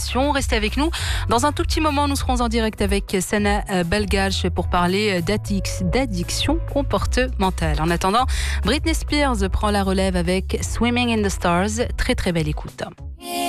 l'émission. Restez avec nous. Dans un tout petit moment, nous serons en direct avec Sana Belgaj pour parler d'addiction comportementale. En attendant, Britney Spears prend la relève avec Swimming in the Stars. Très très belle écoute.